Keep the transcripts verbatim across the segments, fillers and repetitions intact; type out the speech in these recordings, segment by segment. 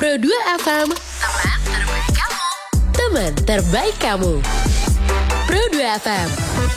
Pro dua F M, teman terbaik kamu. Teman terbaik kamu. Pro dua F M.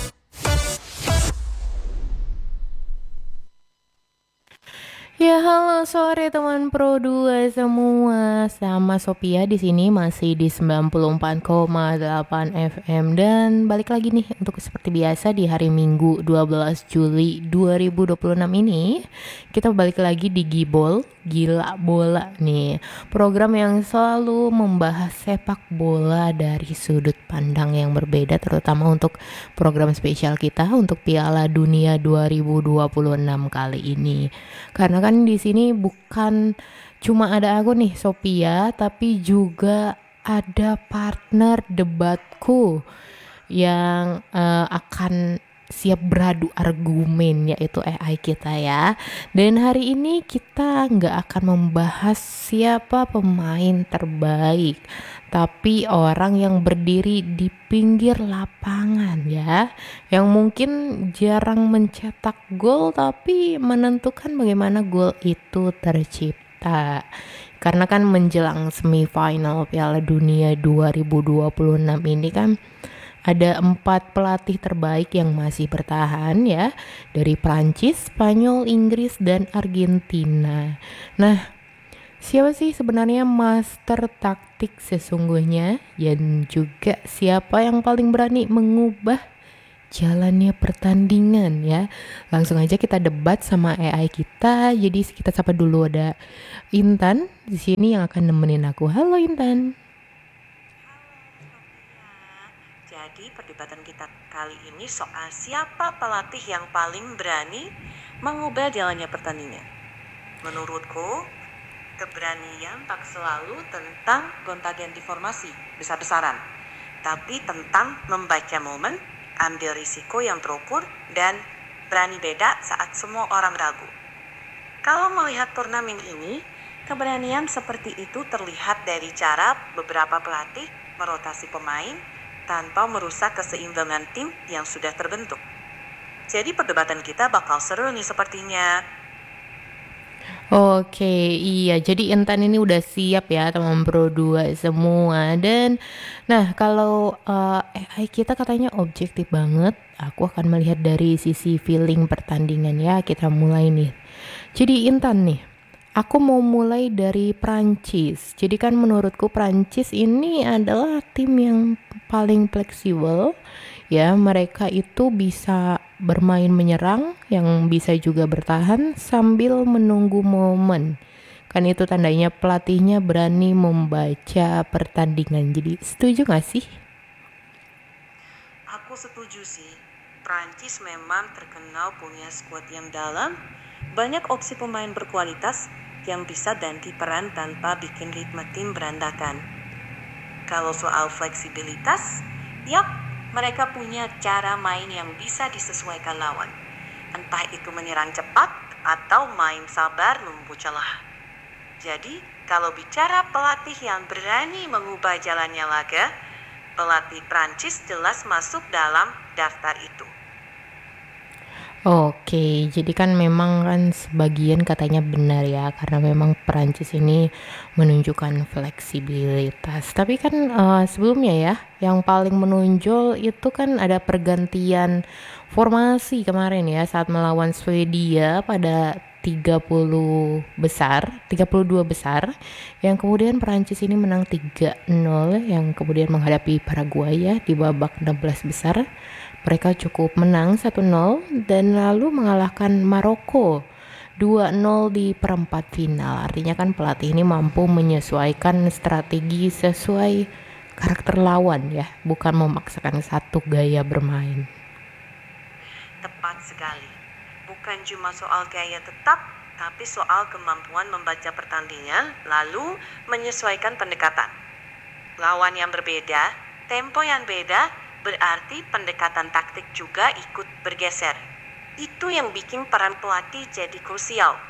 Ya halo sore teman Pro dua semua. Sama Sophia di sini masih di sembilan puluh empat koma delapan F M dan balik lagi nih untuk seperti biasa di hari Minggu dua belas Juli dua ribu dua puluh enam ini kita balik lagi di Gibol Gila Bola nih. Program yang selalu membahas sepak bola dari sudut pandang yang berbeda, terutama untuk program spesial kita untuk Piala Dunia dua ribu dua puluh enam kali ini. Karena kan di sini bukan cuma ada aku nih Sophia, tapi juga ada partner debatku yang uh, akan siap beradu argumen, yaitu A I kita ya. Dan hari ini kita nggak akan membahas siapa pemain terbaik, tapi orang yang berdiri di pinggir lapangan ya, yang mungkin jarang mencetak gol tapi menentukan bagaimana gol itu tercipta. Karena kan menjelang semifinal Piala Dunia dua ribu dua puluh enam ini kan ada empat pelatih terbaik yang masih bertahan ya, dari Prancis, Spanyol, Inggris, dan Argentina. Nah, siapa sih sebenarnya master taktik sesungguhnya, dan juga siapa yang paling berani mengubah jalannya pertandingan ya? Langsung aja kita debat sama A I kita. Jadi kita sapa dulu, ada Intan di sini yang akan nemenin aku. Halo Intan. Jadi perdebatan kita kali ini soal siapa pelatih yang paling berani mengubah jalannya pertandingan. Menurutku, keberanian tak selalu tentang gonta-ganti formasi besar-besaran, tapi tentang membaca momen, ambil risiko yang terukur, dan berani beda saat semua orang ragu. Kalau melihat turnamen ini, keberanian seperti itu terlihat dari cara beberapa pelatih merotasi pemain tanpa merusak keseimbangan tim yang sudah terbentuk. Jadi perdebatan kita bakal seru nih sepertinya. Oke, iya. Jadi Intan ini udah siap ya teman Pro dua semua. Dan nah, kalau uh, A I kita katanya objektif banget, aku akan melihat dari sisi feeling pertandingan ya. Kita mulai nih. Jadi Intan nih, aku mau mulai dari Prancis. Jadi kan menurutku Prancis ini adalah tim yang paling fleksibel ya. Mereka itu bisa bermain menyerang, yang bisa juga bertahan sambil menunggu momen. Kan itu tandanya pelatihnya berani membaca pertandingan. Jadi setuju gak sih? Aku setuju sih. Prancis memang terkenal punya skuad yang dalam, banyak opsi pemain berkualitas yang bisa ganti peran tanpa bikin ritme tim berantakan. Kalau soal fleksibilitas, yap, mereka punya cara main yang bisa disesuaikan lawan. Entah itu menyerang cepat atau main sabar menunggu celah. Jadi, kalau bicara pelatih yang berani mengubah jalannya laga, pelatih Prancis jelas masuk dalam daftar itu. Oke, jadi kan memang kan sebagian katanya benar ya, karena memang Perancis ini menunjukkan fleksibilitas. Tapi kan uh, sebelumnya ya, yang paling menonjol itu kan ada pergantian formasi kemarin ya saat melawan Swedia pada tiga puluh besar, tiga puluh dua besar, yang kemudian Perancis ini menang tiga nol, yang kemudian menghadapi Paraguay ya di babak enam belas besar. Mereka cukup menang satu nol dan lalu mengalahkan Maroko dua nol di perempat final. Artinya kan pelatih ini mampu menyesuaikan strategi sesuai karakter lawan ya, bukan memaksakan satu gaya bermain. Tepat sekali. Bukan cuma soal gaya tetap, tapi soal kemampuan membaca pertandingan lalu menyesuaikan pendekatan. Lawan yang berbeda, tempo yang beda, berarti pendekatan taktik juga ikut bergeser. Itu yang bikin peran pelatih jadi krusial.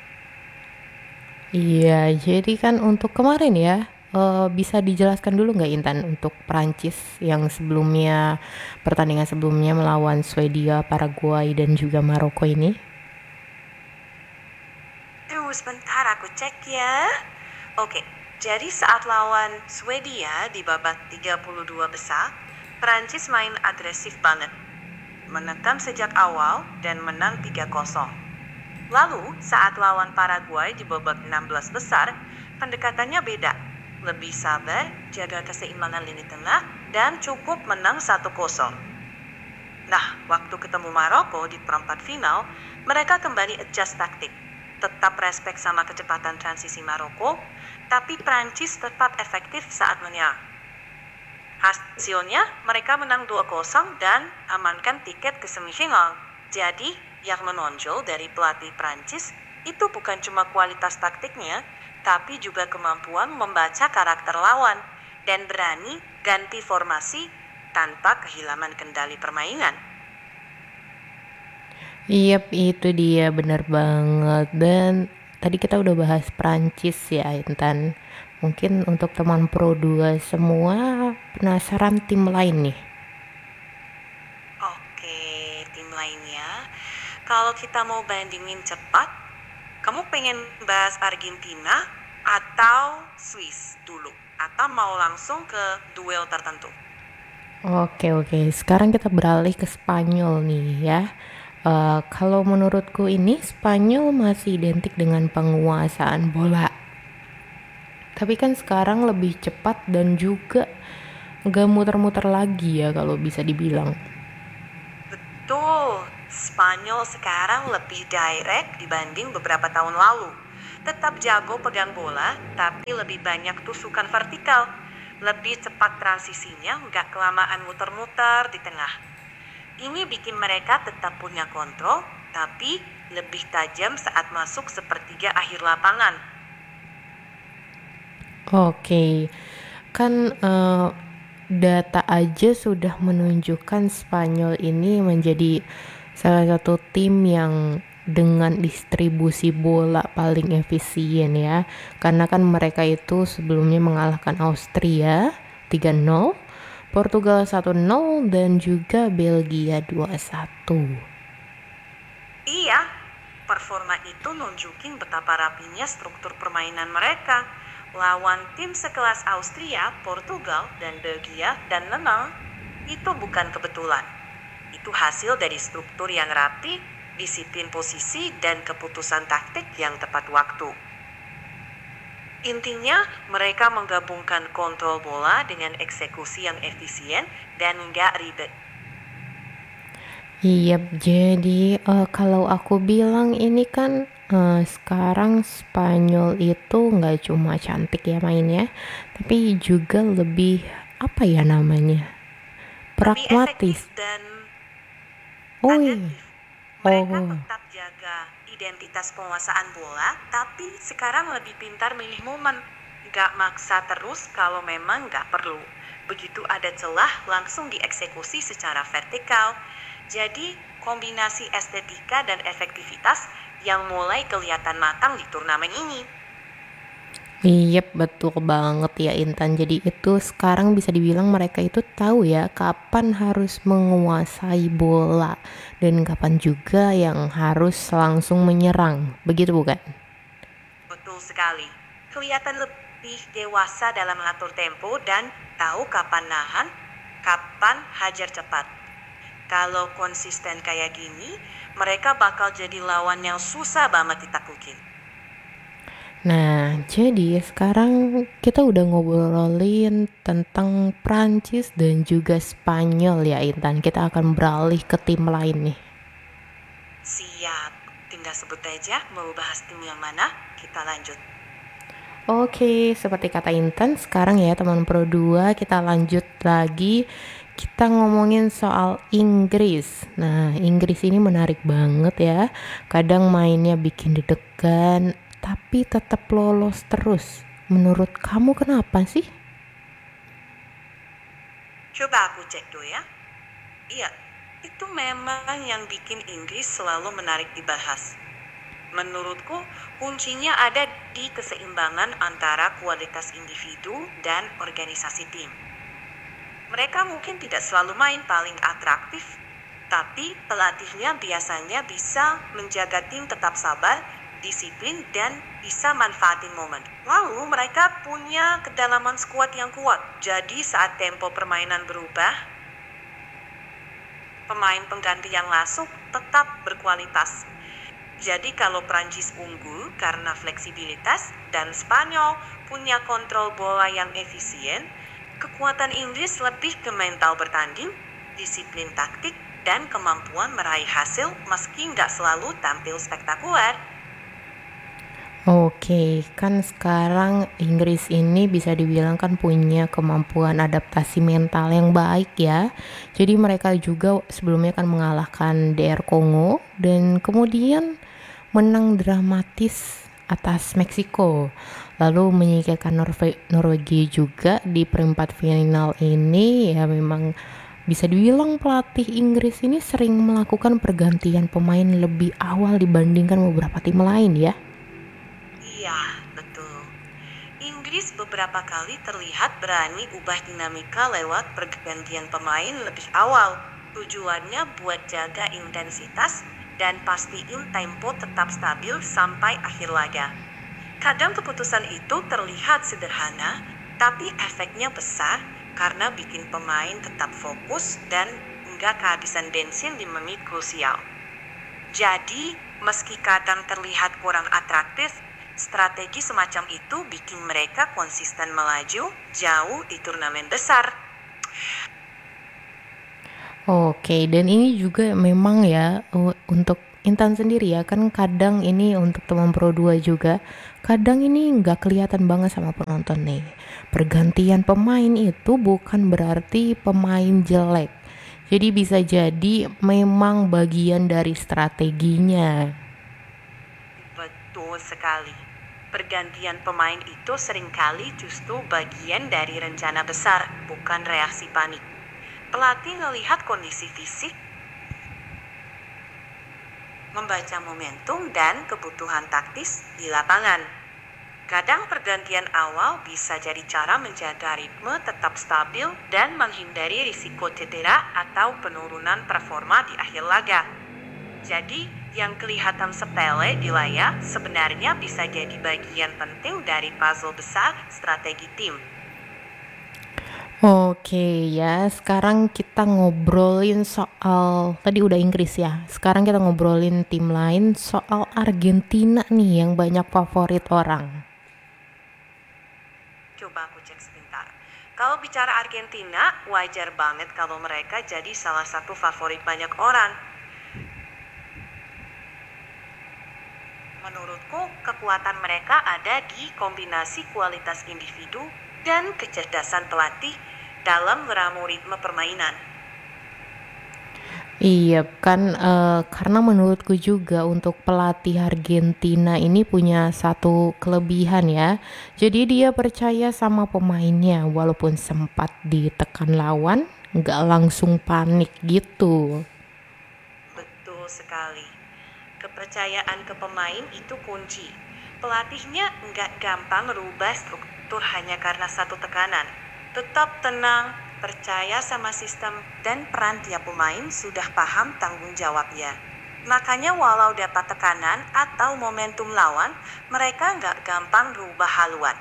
Iya, jadi kan untuk kemarin ya, uh, bisa dijelaskan dulu nggak Intan untuk Prancis yang sebelumnya, pertandingan sebelumnya melawan Swedia, Paraguay, dan juga Maroko ini? Tunggu sebentar, aku cek ya. Oke, Jadi saat lawan Swedia di babak tiga puluh dua besar, Prancis main agresif banget. Menekan sejak awal dan menang tiga kosong. Lalu saat lawan Paraguay di babak enam belas besar, pendekatannya beda. Lebih sabar, jaga keseimbangan lini tengah, dan cukup menang satu kosong. Nah, waktu ketemu Maroko di perempat final, mereka kembali adjust taktik. Tetap respek sama kecepatan transisi Maroko, tapi Prancis tetap efektif saat menyerang. Hasilnya, mereka menang dua kosong dan amankan tiket ke semifinal. Jadi, yang menonjol dari pelatih Prancis itu bukan cuma kualitas taktiknya, tapi juga kemampuan membaca karakter lawan dan berani ganti formasi tanpa kehilangan kendali permainan. Yap, itu dia, bener banget. Dan tadi kita udah bahas Prancis ya, Intan. Mungkin untuk teman Pro dua semua penasaran tim lain nih. Oke, tim lainnya. Kalau kita mau bandingin cepat, kamu pengen bahas Argentina atau Swiss dulu? Atau mau langsung ke duel tertentu? Oke oke, sekarang kita beralih ke Spanyol nih ya. Uh, kalau menurutku ini Spanyol masih identik dengan penguasaan bola. Tapi kan sekarang lebih cepat dan juga gak muter-muter lagi ya kalau bisa dibilang. Betul, Spanyol sekarang lebih direct dibanding beberapa tahun lalu. Tetap jago pegang bola, tapi lebih banyak tusukan vertikal. Lebih cepat transisinya, gak kelamaan muter-muter di tengah. Ini bikin mereka tetap punya kontrol, tapi lebih tajam saat masuk sepertiga akhir lapangan. Oke, kan uh, data aja sudah menunjukkan Spanyol ini menjadi salah satu tim yang dengan distribusi bola paling efisien ya. Karena kan mereka itu sebelumnya mengalahkan Austria tiga nol, Portugal satu nol, dan juga Belgia dua satu. Iya, performa itu nunjukin betapa rapinya struktur permainan mereka. Lawan tim sekelas Austria, Portugal, dan Belgia dan menang, itu bukan kebetulan. Itu hasil dari struktur yang rapi, disiplin posisi, dan keputusan taktik yang tepat waktu. Intinya, mereka menggabungkan kontrol bola dengan eksekusi yang efisien dan nggak ribet. Iya, jadi uh, kalau aku bilang ini kan uh, sekarang Spanyol itu nggak cuma cantik ya mainnya, tapi juga lebih apa ya namanya, pragmatis. Lebih efektif dan Oh adaptif. iya, Mereka oh tetap jaga identitas penguasaan bola, tapi sekarang lebih pintar milih momen. Gak maksa terus kalau memang gak perlu. Begitu ada celah, langsung dieksekusi secara vertikal. Jadi, kombinasi estetika dan efektivitas yang mulai kelihatan matang di turnamen ini. iya betul banget ya Intan. Jadi itu sekarang bisa dibilang mereka itu tahu ya kapan harus menguasai bola dan kapan juga yang harus langsung menyerang. Begitu bukan? Betul sekali. Kelihatan lebih dewasa dalam mengatur tempo dan tahu kapan nahan, kapan hajar cepat. Kalau konsisten kayak gini, mereka bakal jadi lawan yang susah banget ditaklukin. Nah, jadi sekarang kita udah ngobrolin tentang Prancis dan juga Spanyol ya Intan. Kita akan beralih ke tim lain nih. Siap, tinggal sebut aja mau bahas tim yang mana, kita lanjut. Oke, seperti kata Intan, sekarang ya teman Pro dua kita lanjut lagi. Kita ngomongin soal Inggris. Nah, Inggris ini menarik banget ya. Kadang mainnya bikin deg-degan, tapi tetap lolos terus. Menurut kamu kenapa sih? Coba aku cek dulu ya. Iya, itu memang yang bikin Inggris selalu menarik dibahas. Menurutku, kuncinya ada di keseimbangan antara kualitas individu dan organisasi tim. Mereka mungkin tidak selalu main paling atraktif, tapi pelatihnya biasanya bisa menjaga tim tetap sabar disiplin, dan bisa manfaatin momen. Lalu mereka punya kedalaman skuad yang kuat. Jadi saat tempo permainan berubah, pemain pengganti yang masuk tetap berkualitas. Jadi kalau Prancis unggul karena fleksibilitas dan Spanyol punya kontrol bola yang efisien, kekuatan Inggris lebih ke mental bertanding, disiplin taktik, dan kemampuan meraih hasil meski nggak selalu tampil spektakuler. Oke, kan sekarang Inggris ini bisa dibilang kan punya kemampuan adaptasi mental yang baik ya. Jadi mereka juga sebelumnya kan mengalahkan D R Kongo dan kemudian menang dramatis atas Meksiko. Lalu menyingkirkan Norve- Norwegia juga di perempat final ini. Ya memang bisa dibilang pelatih Inggris ini sering melakukan pergantian pemain lebih awal dibandingkan beberapa tim lain ya. Iya, betul. Inggris beberapa kali terlihat berani ubah dinamika lewat pergantian pemain lebih awal. Tujuannya buat jaga intensitas dan pastiin tempo tetap stabil sampai akhir laga. Kadang keputusan itu terlihat sederhana, tapi efeknya besar karena bikin pemain tetap fokus dan nggak kehabisan bensin di menit krusial. Jadi, meski kadang terlihat kurang atraktif, strategi semacam itu bikin mereka konsisten melaju jauh di turnamen besar. Oke, dan ini juga memang ya u- untuk Intan sendiri ya kan kadang ini untuk teman Pro dua juga kadang ini nggak kelihatan banget sama penonton nih. Pergantian pemain itu bukan berarti pemain jelek. Jadi bisa jadi memang bagian dari strateginya. Betul sekali. Pergantian pemain itu seringkali justru bagian dari rencana besar, bukan reaksi panik. Pelatih melihat kondisi fisik, membaca momentum dan kebutuhan taktis di lapangan. Kadang pergantian awal bisa jadi cara menjaga ritme tetap stabil dan menghindari risiko cedera atau penurunan performa di akhir laga. Jadi, yang kelihatan sepele di layar sebenarnya bisa jadi bagian penting dari puzzle besar strategi tim. Oke ya, sekarang kita ngobrolin soal tadi udah Inggris ya. Sekarang kita ngobrolin tim lain soal Argentina nih yang banyak favorit orang. Coba aku cek sebentar. Kalau bicara Argentina, wajar banget kalau mereka jadi salah satu favorit banyak orang. Menurutku, kekuatan mereka ada di kombinasi kualitas individu dan kecerdasan pelatih dalam meramu ritme permainan. Iya kan eh, karena menurutku juga untuk pelatih Argentina ini punya satu kelebihan ya. Jadi dia percaya sama pemainnya walaupun sempat ditekan lawan, nggak langsung panik gitu. Betul sekali. Kepercayaan ke pemain itu kunci. Pelatihnya nggak gampang merubah struktur hanya karena satu tekanan. Tetap tenang, percaya sama sistem, dan peran tiap pemain sudah paham tanggung jawabnya. Makanya walau dapat tekanan atau momentum lawan, mereka nggak gampang rubah haluan.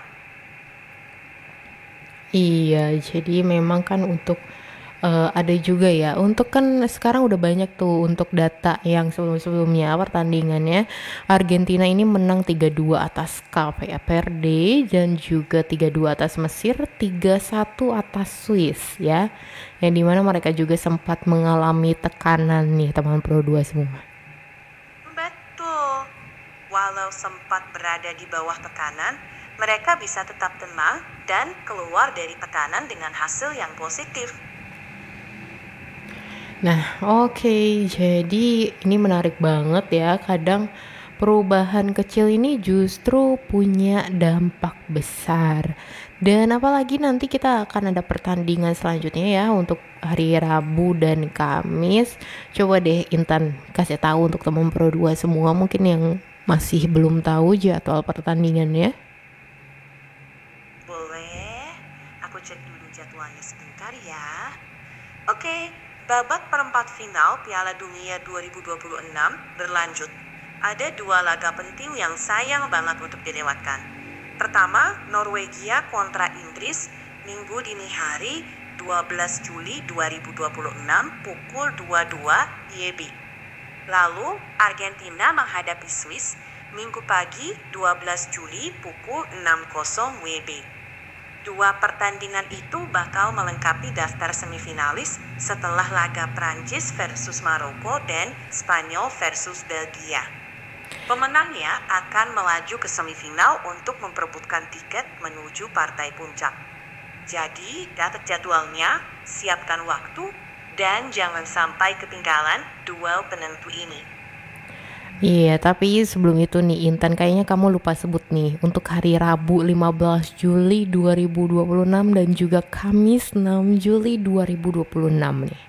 Iya, jadi memang kan untuk eh, ada juga ya. Untuk kan sekarang udah banyak tuh untuk data yang sebelum-sebelumnya pertandingannya Argentina ini menang tiga dua atas Cape Verde dan juga tiga dua atas Mesir, tiga satu atas Swiss ya. Yang dimana mereka juga sempat mengalami tekanan nih teman Pro dua semua. Betul. Walau sempat berada di bawah tekanan, mereka bisa tetap tenang dan keluar dari tekanan dengan hasil yang positif. Nah, oke. Jadi ini menarik banget ya. Kadang perubahan kecil ini justru punya dampak besar. Dan apalagi nanti kita akan ada pertandingan selanjutnya ya untuk hari Rabu dan Kamis. Coba deh Intan kasih tahu untuk teman Pro dua semua mungkin yang masih belum tahu jadwal pertandingannya. Boleh, aku cek dulu jadwalnya sebentar ya. Oke, babak perempat final Piala Dunia dua ribu dua puluh enam berlanjut. ada dua laga penting yang sayang banget untuk dilewatkan. Pertama, Norwegia kontra Inggris, Minggu dini hari dua belas Juli dua ribu dua puluh enam pukul dua puluh dua W B. Lalu, Argentina menghadapi Swiss, Minggu pagi dua belas Juli pukul enam W B. Dua pertandingan itu bakal melengkapi daftar semifinalis setelah laga Prancis versus Maroko dan Spanyol versus Belgia. Pemenangnya akan melaju ke semifinal untuk memperebutkan tiket menuju partai puncak. Jadi, catat jadwalnya, siapkan waktu, dan jangan sampai ketinggalan duel penentu ini. Iya, tapi sebelum itu nih Intan, kayaknya kamu lupa sebut nih untuk hari Rabu lima belas Juli dua ribu dua puluh enam dan juga Kamis enam Juli dua ribu dua puluh enam nih.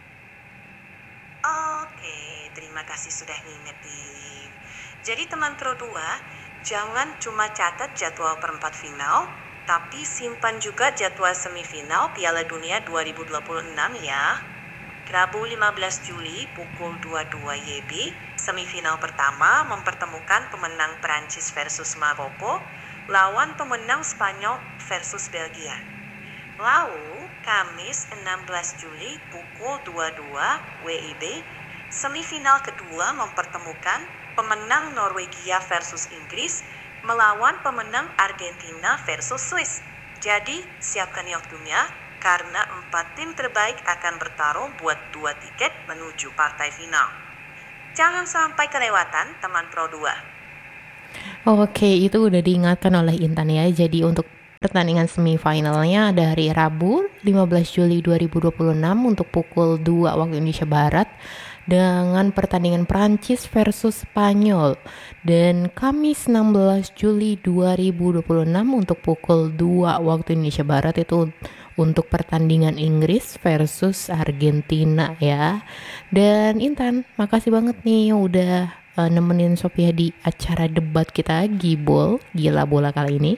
Oke, terima kasih sudah ngingetin. Jadi teman Pro dua, jangan cuma catat jadwal perempat final, tapi simpan juga jadwal semifinal Piala Dunia dua ribu dua puluh enam ya. Rabu lima belas Juli pukul dua puluh dua W B, semifinal pertama mempertemukan pemenang Prancis versus Maroko lawan pemenang Spanyol versus Belgia. Lalu, Kamis enam belas Juli pukul dua puluh dua W B, semifinal kedua mempertemukan pemenang Norwegia versus Inggris melawan pemenang Argentina versus Swiss. Jadi, siapkan waktunya karena empat tim terbaik akan bertarung buat dua tiket menuju partai final. Jangan sampai kelewatan teman Pro dua. Oke, itu udah diingatkan oleh Intan ya. Jadi untuk pertandingan semifinalnya ada hari Rabu lima belas Juli dua ribu dua puluh enam untuk pukul dua waktu Indonesia Barat dengan pertandingan Prancis versus Spanyol, dan Kamis enam belas Juli dua ribu dua puluh enam untuk pukul dua waktu Indonesia Barat itu untuk pertandingan Inggris versus Argentina ya. Dan Intan, makasih banget nih udah uh, nemenin Sophia di acara debat kita Gibol Gila Bola kali ini.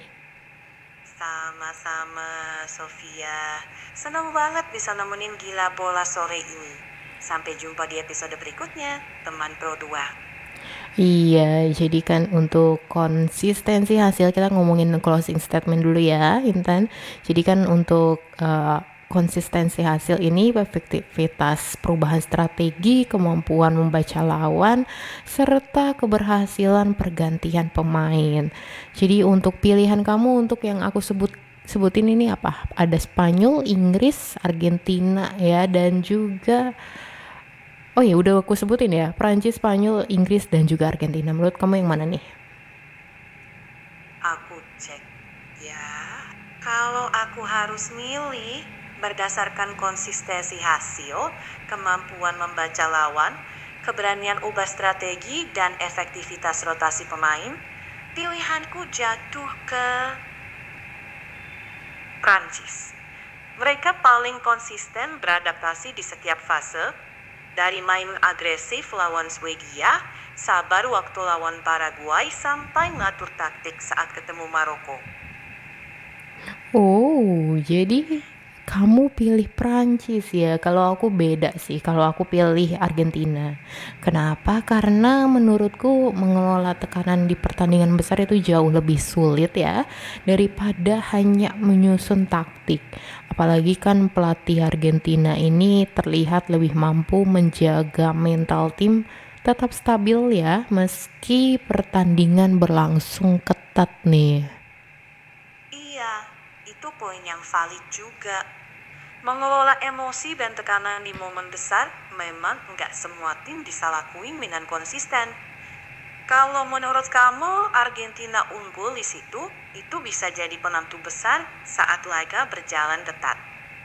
Sama-sama Sofia, senang banget bisa nemenin Gila Bola sore ini. Sampai jumpa di episode berikutnya, teman Pro dua. Iya, jadi kan untuk konsistensi hasil kita ngomongin closing statement dulu ya, Intan. Jadi kan untuk uh, konsistensi hasil ini, efektivitas perubahan strategi, kemampuan membaca lawan, serta keberhasilan pergantian pemain. Jadi untuk pilihan kamu untuk yang aku sebut sebutin ini apa? Ada Spanyol, Inggris, Argentina ya, dan juga oh ya udah aku sebutin ya, Prancis, Spanyol, Inggris, dan juga Argentina. Menurut kamu yang mana nih? Aku cek ya. Kalau aku harus milih berdasarkan konsistensi hasil, kemampuan membaca lawan, keberanian ubah strategi, dan efektivitas rotasi pemain, pilihanku jatuh ke Prancis. Mereka paling konsisten beradaptasi di setiap fase, dari main agresif lawan Swedia, sabar waktu lawan Paraguay, sampai ngatur taktik saat ketemu Maroko. Oh, jadi kamu pilih Prancis ya. Kalau aku beda sih, kalau aku pilih Argentina. Kenapa? Karena menurutku mengelola tekanan di pertandingan besar itu jauh lebih sulit ya daripada hanya menyusun taktik. Apalagi kan pelatih Argentina ini terlihat lebih mampu menjaga mental tim tetap stabil ya meski pertandingan berlangsung ketat nih. Iya, itu poin yang valid juga. Mengelola emosi dan tekanan di momen besar memang nggak semua tim bisa lakuin dengan konsisten. Kalau menurut kamu Argentina unggul di situ, itu bisa jadi penentu besar saat laga berjalan ketat.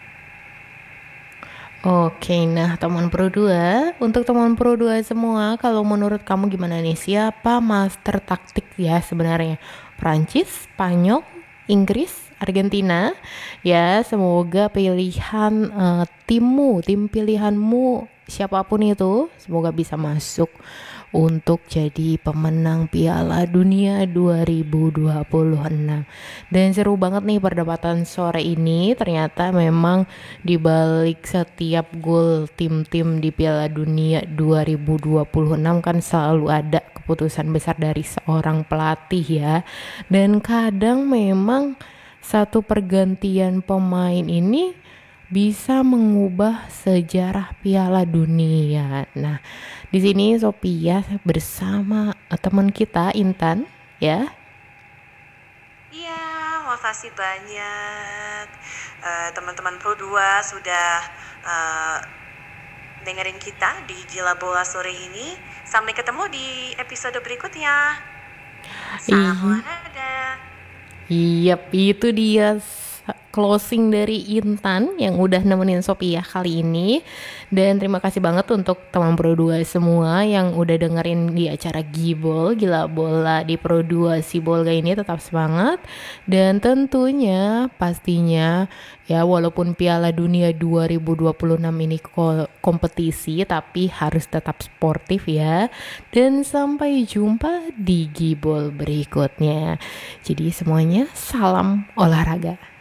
Oke, nah teman Pro dua, untuk teman Pro dua semua, kalau menurut kamu gimana nih? Siapa master taktik ya sebenarnya? Prancis, Spanyol, Inggris, Argentina? Ya, semoga pilihan uh, timmu, tim pilihanmu siapapun itu, semoga bisa masuk untuk jadi pemenang Piala Dunia dua ribu dua puluh enam. Dan seru banget nih perdebatan sore ini. Ternyata memang di balik setiap gol tim-tim di Piala Dunia dua ribu dua puluh enam kan selalu ada keputusan besar dari seorang pelatih ya. Dan kadang memang satu pergantian pemain ini bisa mengubah sejarah Piala Dunia. Nah, di sini Sophia bersama teman kita Intan, ya. Iya, makasih banyak uh, teman-teman Pro dua sudah uh, dengerin kita di Gila Bola sore ini. Sampai ketemu di episode berikutnya. Salam olahraga. Iya, itu dia closing dari Intan yang udah nemenin Sophia kali ini. Dan terima kasih banget untuk teman Pro dua semua yang udah dengerin di acara Gibol, Gila Bola di Pro dua Sibolga ini. Tetap semangat. Dan tentunya pastinya ya walaupun Piala Dunia dua ribu dua puluh enam ini ko- kompetisi, tapi harus tetap sportif ya. Dan sampai jumpa di Gibol berikutnya. Jadi semuanya salam olahraga.